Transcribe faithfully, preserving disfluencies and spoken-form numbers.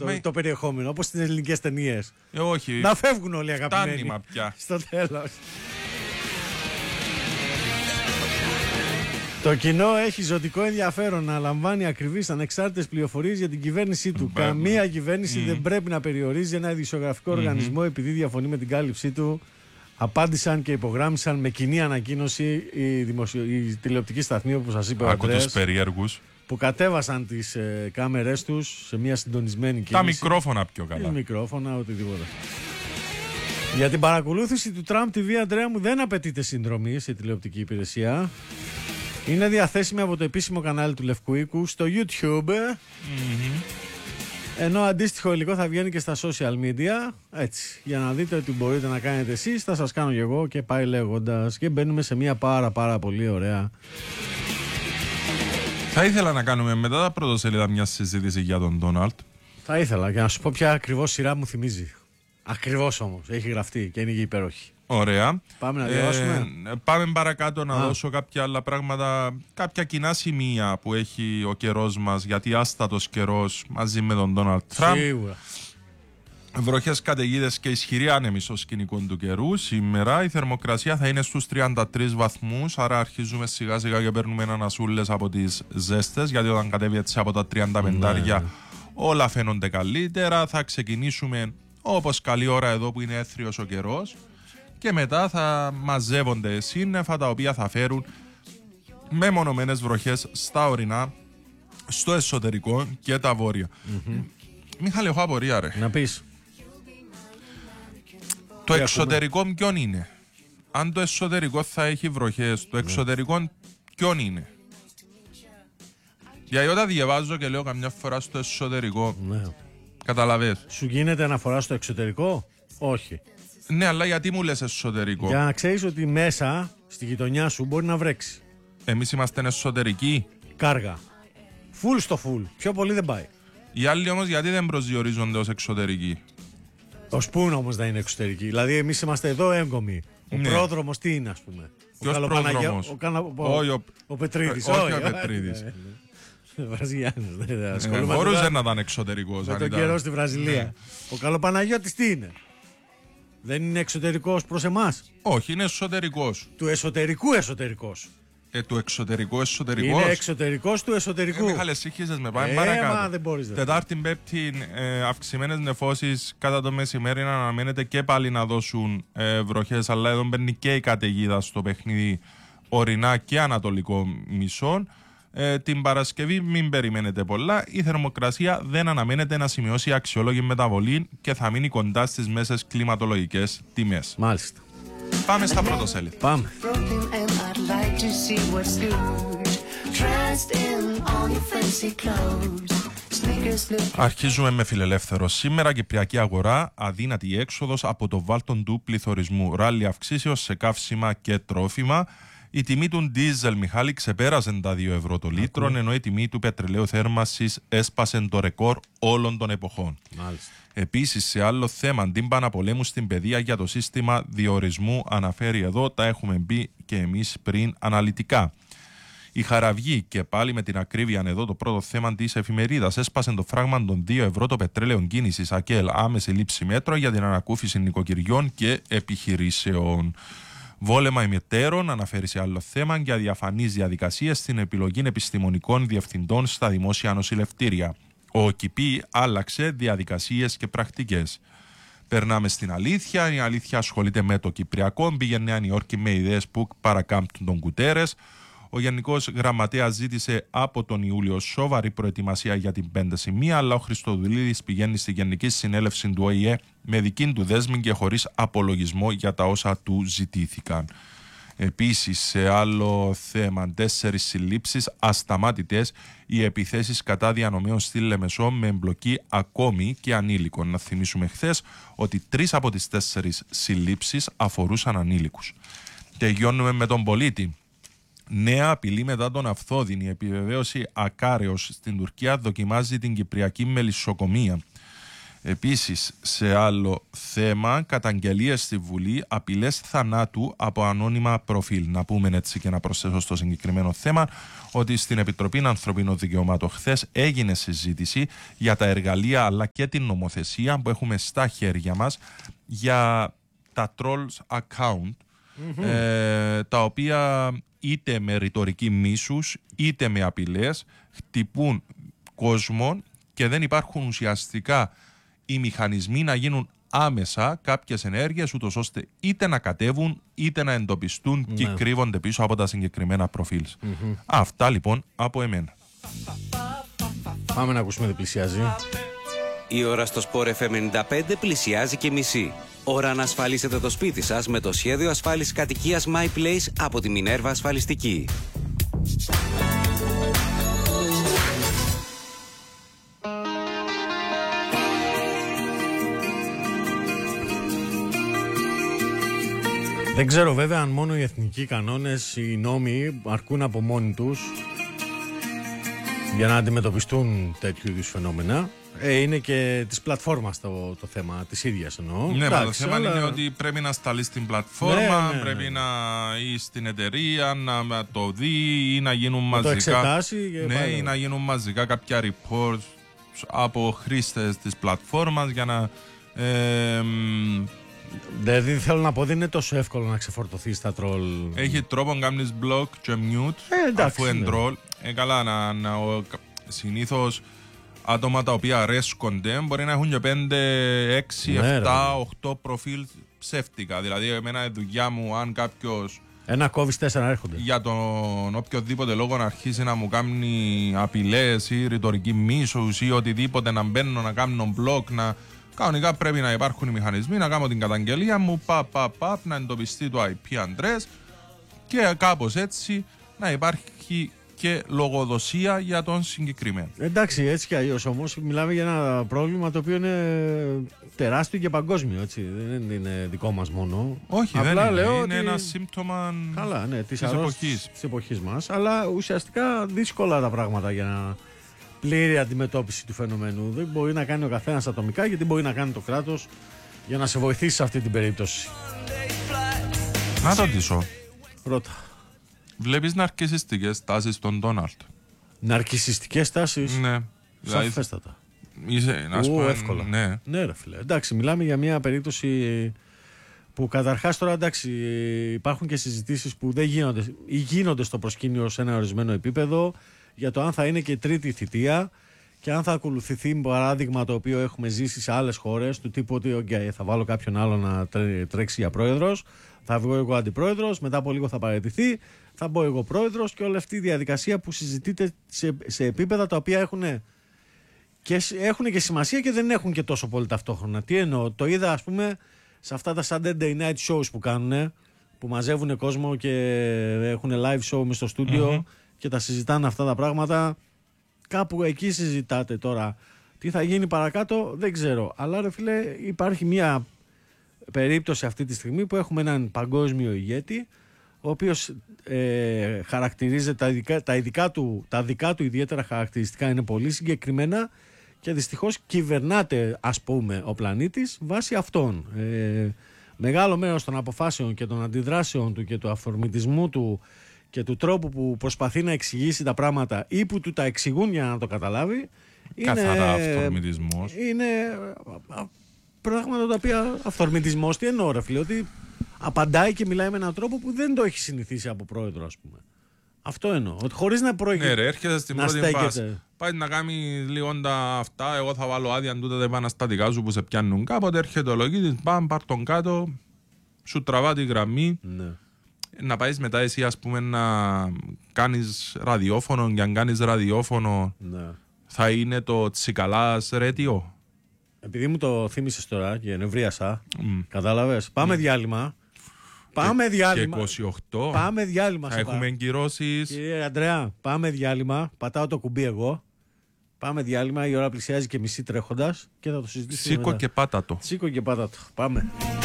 το, Με... το περιεχόμενο, όπως στις ελληνικές ταινίες. Ε, όχι. Να φεύγουν όλοι αγαπημένοι. Φτάνει πια. Στο τέλος. Το κοινό έχει ζωτικό ενδιαφέρον να λαμβάνει ακριβείς ανεξάρτητες πληροφορίες για την κυβέρνησή του. Μπράβο. Καμία κυβέρνηση Mm. δεν πρέπει να περιορίζει ένα ειδησιογραφικό Mm-hmm. οργανισμό επειδή διαφωνεί με την κάλυψή του. Απάντησαν και υπογράμμισαν με κοινή ανακοίνωση οι, δημοσιο... οι τηλεοπτικοί σταθμοί, όπως σας είπε ο Άκου Ανδρέας, τους περίεργους. που κατέβασαν τις ε, κάμερές τους σε μια συντονισμένη κίνηση. Τα μικρόφωνα πιο καλά. Τα μικρόφωνα, οτιδήποτε. Για την παρακολούθηση του Trump τι βι, Αντρέα μου, δεν απαιτείται συνδρομή σε τηλεοπτική υπηρεσία. Είναι διαθέσιμη από το επίσημο κανάλι του Λευκού Οίκου στο YouTube. Mm-hmm. Ενώ αντίστοιχο υλικό θα βγαίνει και στα social media. Έτσι, για να δείτε ότι μπορείτε να κάνετε εσείς, θα σας κάνω και εγώ και πάει λέγοντας. Και μπαίνουμε σε μια πάρα πάρα πολύ ωραία. Θα ήθελα να κάνουμε μετά τα πρωτοσέλιδα μια συζήτηση για τον Ντόναλτ. Θα ήθελα και να σου πω ποια ακριβώς σειρά μου θυμίζει. Ακριβώς όμως, έχει γραφτεί και είναι και υπέροχη. Ωραία. Πάμε να διαβάσουμε. Ε, πάμε παρακάτω να Α. δώσω κάποια άλλα πράγματα, κάποια κοινά σημεία που έχει ο καιρός μας, γιατί άστατος καιρός μαζί με τον Ντόναλτ Τραμπ. Σίγουρα. Βροχές, καταιγίδες και ισχυρή άνεμη στο σκηνικό του καιρού. Σήμερα η θερμοκρασία θα είναι στους τριάντα τρεις βαθμούς, άρα αρχίζουμε σιγά σιγά και παίρνουμε ανασούλες από τις ζέστες, γιατί όταν κατέβει έτσι από τα τριάντα πέντε Ναι. όλα φαίνονται καλύτερα. Θα ξεκινήσουμε όπως καλή ώρα εδώ που είναι έθριος ο καιρός και μετά θα μαζεύονται σύννεφα τα οποία θα φέρουν μεμονωμένες βροχές στα ορεινά, στο εσωτερικό και τα βόρεια. Mm-hmm. Μιχάλη, έχω απορία ρε. Να πεις. Το εξωτερικό ποιον είναι? Αν το εσωτερικό θα έχει βροχές, το εξωτερικό ποιον είναι? Γιατί όταν διαβάζω και λέω καμιά φορά στο εσωτερικό, Ναι. καταλαβες. Σου γίνεται αναφορά στο εξωτερικό? Όχι. Ναι, αλλά γιατί μου λες εσωτερικό? Για να ξέρεις ότι μέσα στη γειτονιά σου μπορεί να βρέξει. Εμείς είμαστε εσωτερικοί. Κάργα. Φουλ στο φουλ. Πιο πολύ δεν πάει. Οι άλλοι όμως γιατί δεν προσδιορίζονται ως εξωτερικοί? Ως πού όμως να είναι εξωτερική? Δηλαδή, εμείς είμαστε εδώ έγκομοι. Ο Ναι. πρόδρομος τι είναι, ας πούμε? Ποιος Καλοπαναγιά- πρόδρομος? Ο, Καλα... Όχι, ο- ο Πετρίδης. Ε, όχι ο Πετρίδης. Βραζιλιάνος. δεν- δεν Ε, ασχολούμαστε μπορούσε τώρα να ήταν εξωτερικός. με αν τον ήταν. καιρό στη Βραζιλία. Ναι. Ο Καλοπαναγιώτης τι είναι? Δεν είναι εξωτερικός προς εμάς? Όχι, είναι εσωτερικός. Του εσωτερικού εσωτερικός. Ε, του εξωτερικού εσωτερικός. Είναι εξωτερικός του εσωτερικού. Ε, Μιχάλη, σύγχυσες με, πάμε Ε, παρακάτω. μα δεν μπορείς, δεν. Τετάρτη, Πέμπτη, ε, αυξημένες νεφώσεις κατά το μεσημέρι να αναμένεται και πάλι να δώσουν ε, βροχές, αλλά εδώ μπαίνει και η καταιγίδα στο παιχνίδι ορεινά και ανατολικό μισό. Ε, την Παρασκευή μην περιμένετε πολλά. Η θερμοκρασία δεν αναμένεται να σημειώσει αξιόλογη μεταβολή και θα μείνει κοντά στις μέσες κλιματολογικές τιμές. Μάλιστα. Πάμε στα πρωτοσέλιδα. Πάμε. Broken and I'd like to see what's good. Dressed in all your fancy clothes. Sneakers look Αρχίζουμε με φιλελεύθερο. Σήμερα Κυπριακή αγορά, αδύνατη η έξοδος από το βάλτον του πληθωρισμού. Ράλι αυξήσεως σε καύσιμα και τρόφιμα. Η τιμή του ντίζελ, Μιχάλη, ξεπέρασε τα δύο ευρώ το λίτρο, ενώ η τιμή του πετρελαίου θέρμασης έσπασε το ρεκόρ όλων των εποχών. Μάλιστα. Επίσης, σε άλλο θέμα, τύμπανα πολέμου στην παιδεία για το σύστημα διορισμού, αναφέρει εδώ, τα έχουμε μπει και εμείς πριν αναλυτικά. Η Χαραυγή, και πάλι με την ακρίβεια εδώ το πρώτο θέμα της εφημερίδας, έσπασε το φράγμα των δύο ευρώ το πετρέλαιο κίνησης ΑΚΕΛ, άμεση λήψη μέτρο για την ανακούφιση νοικοκυριών και επιχειρήσεων. Βόλεμα ημιτέρων, αναφέρει σε άλλο θέμα, για διαφανείς διαδικασίες στην επιλογή επιστημονικών διευθυντών στα δημόσια νοσηλευτήρια. Ο ΚΙΠΗ άλλαξε διαδικασίες και πρακτικές. Περνάμε στην αλήθεια. Η αλήθεια ασχολείται με το Κυπριακό. Πήγε Νέα Νιόρκη με ιδέες που παρακάμπτουν τον Κουτέρες. Ο Γενικός Γραμματέας ζήτησε από τον Ιούλιο σοβαρή προετοιμασία για την πέντε σημεία, αλλά ο Χριστοδουλίδης πηγαίνει στη Γενική Συνέλευση του Ο Η Ε με δική του δέσμη και χωρίς απολογισμό για τα όσα του ζητήθηκαν. Επίσης, σε άλλο θέμα, τέσσερις συλλήψεις ασταμάτητες, οι επιθέσεις κατά διανομέων στη Λεμεσό με εμπλοκή ακόμη και ανήλικων. Να θυμίσουμε χθες ότι τρεις από τις τέσσερις συλλήψεις αφορούσαν ανήλικους. Τελειώνουμε με τον πολίτη. Νέα απειλή μετά τον Αυθόδη. Η επιβεβαίωση ακάρεως στην Τουρκία δοκιμάζει την κυπριακή μελισσοκομεία. Επίσης, σε άλλο θέμα, καταγγελίες στη Βουλή, απειλές θανάτου από ανώνυμα προφίλ. Να πούμε έτσι και να προσθέσω στο συγκεκριμένο θέμα ότι στην Επιτροπή Ανθρωπίνων Δικαιωμάτων χθες έγινε συζήτηση για τα εργαλεία αλλά και την νομοθεσία που έχουμε στα χέρια μας για τα trolls account, mm-hmm. ε, τα οποία είτε με ρητορική μίσους είτε με απειλές χτυπούν κόσμο και δεν υπάρχουν ουσιαστικά οι μηχανισμοί να γίνουν άμεσα κάποιες ενέργειες ούτως ώστε είτε να κατέβουν είτε να εντοπιστούν ναι. και κρύβονται πίσω από τα συγκεκριμένα προφίλ. Mm-hmm. Αυτά λοιπόν από εμένα. Πάμε να ακούσουμε τι πλησιάζει. Η ώρα στο Sport εφ εμ ενενήντα πέντε πλησιάζει και μισή. Ώρα να ασφαλίσετε το σπίτι σας με το σχέδιο ασφάλισης κατοικίας My Place από τη Minerva Ασφαλιστική. Δεν ξέρω βέβαια αν μόνο οι εθνικοί κανόνες, οι νόμοι αρκούν από μόνοι τους για να αντιμετωπιστούν τέτοιου είδους φαινόμενα. Ε, είναι και της πλατφόρμας το, το θέμα, της ίδιας εννοώ. Ναι, μα το θέμα αλλά... είναι ότι πρέπει να σταλεί στην πλατφόρμα, ναι, ναι, πρέπει ναι. να ή στην εταιρεία να το δει ή να γίνουν μαζικά. Το εξετάσει ναι, πάλι. Ή να γίνουν μαζικά κάποια reports από χρήστες της πλατφόρμας για να. Ε, Δηλαδή θέλω να πω δεν είναι τόσο εύκολο να ξεφορτωθεί στα τρόλ. Έχει τρόπο να κάνεις block και mute ε, αφού είναι τρόλ. Ε, καλά, να, να, συνήθως άτομα τα οποία αρέσκονται μπορεί να έχουν και πέντε, έξι, επτά, οκτώ προφίλ ψεύτικα. Δηλαδή εμένα η δουλειά μου αν κάποιος ένα κόβεις τέσσερα έρχονται. Για τον οποιοδήποτε λόγο να αρχίσει να μου κάνει απειλές ή ρητορική μίσους ή οτιδήποτε να μπαίνω να κάνω block να... Κανονικά πρέπει να υπάρχουν οι μηχανισμοί, να κάνω την καταγγελία μου, παπ, παπ, παπ, να εντοπιστεί το άι πι address και κάπως έτσι να υπάρχει και λογοδοσία για τον συγκεκριμένο. Εντάξει, έτσι κι αλλιώς όμως μιλάμε για ένα πρόβλημα το οποίο είναι τεράστιο και παγκόσμιο, έτσι. Δεν είναι δικό μας μόνο. Όχι, απλά δεν είναι. Λέω είναι ότι... ένα σύμπτωμα καλά, ναι, της, της εποχής. της εποχής μας. Αλλά ουσιαστικά δύσκολα τα πράγματα για να πλήρη αντιμετώπιση του φαινομένου. Δεν μπορεί να κάνει ο καθένας ατομικά, γιατί μπορεί να κάνει το κράτος για να σε βοηθήσει σε αυτή την περίπτωση. Να ρωτήσω. Ρώτα. Βλέπεις ναρκισσιστικές τάσεις στον Ντόναλτ? Ναρκισσιστικές τάσεις? Ναι. Σαφέστατα. Είσαι, να Ου, εύκολα. Ναι. Ναι ρε φίλε. Εντάξει, μιλάμε για μια περίπτωση που καταρχάς τώρα εντάξει υπάρχουν και συζητήσεις που δεν γίνονται ή γίνονται στο προσκήνιο σε ένα ορισμένο επίπεδο για το αν θα είναι και τρίτη θητεία και αν θα ακολουθηθεί παράδειγμα το οποίο έχουμε ζήσει σε άλλες χώρες του τύπου ότι okay, θα βάλω κάποιον άλλο να τρέξει για πρόεδρος, θα βγω εγώ αντιπρόεδρος, μετά από λίγο θα παραιτηθεί, θα μπω εγώ πρόεδρος και όλη αυτή η διαδικασία που συζητείται σε, σε επίπεδα τα οποία έχουν και, έχουν και σημασία και δεν έχουν και τόσο πολύ ταυτόχρονα. Τι εννοώ, το είδα ας πούμε σε αυτά τα Saturday night shows που κάνουν, που μαζεύουν κόσμο και έχουν live show μες στο στούντιο mm-hmm. και τα συζητάνε αυτά τα πράγματα. Κάπου εκεί συζητάτε τώρα. Τι θα γίνει παρακάτω δεν ξέρω. Αλλά ρε φίλε υπάρχει μια περίπτωση αυτή τη στιγμή που έχουμε έναν παγκόσμιο ηγέτη ο οποίος ε, χαρακτηρίζεται τα ειδικά, τα, ειδικά του, τα δικά του ιδιαίτερα χαρακτηριστικά είναι πολύ συγκεκριμένα και δυστυχώς κυβερνάται ας πούμε ο πλανήτης βάσει αυτών. Ε, μεγάλο μέρος των αποφάσεων και των αντιδράσεων του και του αφορμητισμού του και του τρόπου που προσπαθεί να εξηγήσει τα πράγματα ή που του τα εξηγούν για να το καταλάβει είναι, καθαρά αυθορμητισμός. Είναι πράγματα τα οποία αυθορμητισμός τι εννοώ ρε φίλε, ότι απαντάει και μιλάει με έναν τρόπο που δεν το έχει συνηθίσει από πρόεδρο ας πούμε. Αυτό εννοώ, ότι χωρίς να προηγεί. Ναι ρε, έρχεται στην πρώτη φάση. Πάει να κάνει λίγο τα αυτά, εγώ θα βάλω άδεια αν τούτα τα επαναστατικά σου που σε πιάνουν κάποτε, έρχεται ο λογίτης, πάμε πάρ' τον κάτω, σου τραβά τη γραμμή. Ναι. Να πάεις μετά εσύ ας πούμε να κάνεις ραδιόφωνο και αν κάνεις ραδιόφωνο ναι. θα είναι το Τσικαλάς ρέτιο. Επειδή μου το θύμισες τώρα και νευρίασα, mm. κατάλαβες, πάμε mm. διάλειμμα. Πάμε και, διάλειμμα. Και είκοσι οκτώ πάμε διάλειμμα. Θα έχουμε εγκυρώσεις. Κύριε Αντρέα, πάμε διάλειμμα. Πατάω το κουμπί εγώ. Πάμε διάλειμμα. Η ώρα πλησιάζει και μισή τρέχοντας και θα το συζητήσουμε. Σήκω μετά. Και πάτα το. Σήκω και πάτα το. Πάμε.